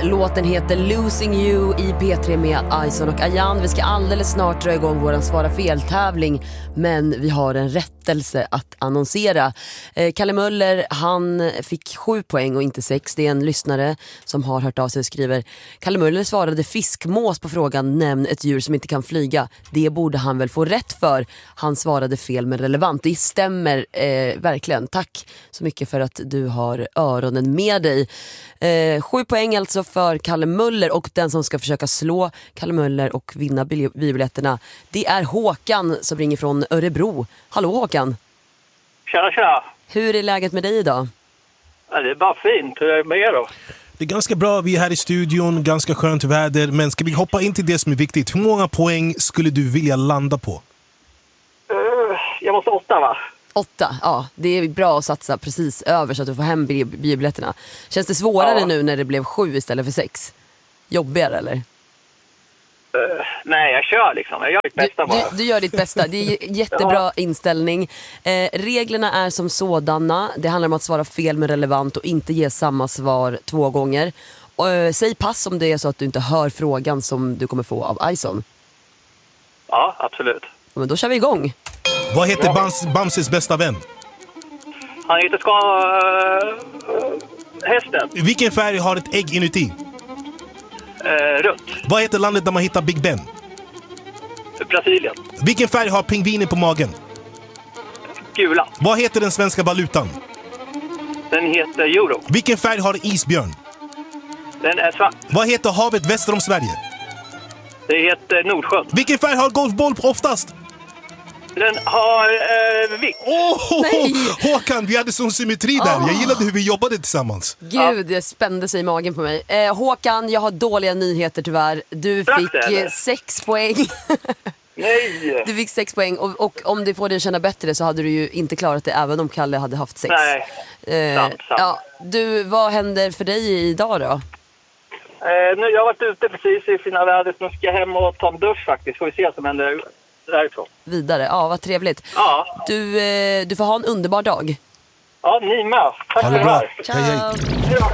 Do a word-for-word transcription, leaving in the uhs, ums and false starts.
Låten heter Losing You i P tre med Ison och Ayan. Vi ska alldeles snart dra igång våran Svara fel-tävling, men vi har en rättelse att annonsera. eh, Kalle Möller, han fick sju poäng och inte sex. Det är en lyssnare som har hört av sig och skriver: Kalle Möller svarade fiskmås på frågan nämn ett djur som inte kan flyga. Det borde han väl få rätt för. Han svarade fel men relevant. Det stämmer eh, verkligen. Tack så mycket för att du har öronen med dig. eh, Sju poäng alltså för Kalle Möller, och den som ska försöka slå Kalle Möller och vinna biobiljetterna, det är Håkan som ringer från Örebro. Hallå Håkan. Tja, tja. Hur är läget med dig idag? Ja, det är bara fint. Hur är det med er då? Det är ganska bra, vi är här i studion, ganska skönt väder. Men ska vi hoppa in till det som är viktigt? Hur många poäng skulle du vilja landa på? Uh, jag måste åtta, va? Åtta, ja. Det är bra att satsa precis över så att du får hem bi- biobiljetterna. Känns det svårare Ja. nu när det blev sju istället för sex? Jobbigare eller? Uh, nej, jag kör liksom. Jag gör mitt bästa Du, bara. du, du gör ditt bästa. Det är jättebra Ja. inställning. eh, Reglerna är som sådana. Det handlar om att svara fel men relevant och inte ge samma svar två gånger. och, eh, Säg pass om det är så att du inte hör frågan som du kommer få av Ison. Ja, absolut. Men då kör vi igång. Vad heter Bams, Bamses bästa vän? Han heter ska... Uh, hästen. Vilken färg har ett ägg inuti? Uh, rött. Vad heter landet där man hittar Big Ben? Brasilien. Vilken färg har pingvinen på magen? Gula. Vad heter den svenska valutan? Den heter euro. Vilken färg har isbjörn? Den är svart. Vad heter havet väster om Sverige? Det heter Nordsjön. Vilken färg har golfboll oftast? Den har uh, vitt. Åh, Nej. Håkan, vi hade sån symmetri där. Jag gillade hur vi jobbade tillsammans. Gud, det spände sig i magen på mig. eh, Håkan, jag har dåliga nyheter tyvärr. Du Strax, fick eller? eh, sex poäng. Nej. Du fick sex poäng och, och om det får dig att känna bättre så hade du ju inte klarat det även om Kalle hade haft sex. Nej, eh, sant, sant. Ja, du, vad händer för dig idag då? Eh, nu, jag har varit ute precis i fina vädret. Nu ska jag hem och ta en dusch faktiskt. Får vi se vad som händer därifrån. Vidare, ja vad trevligt. Ja. Du, eh, du får ha en underbar dag. Ja, ni med. Tack Ha för det det bra. här. Hej, hej. Ciao. Ja.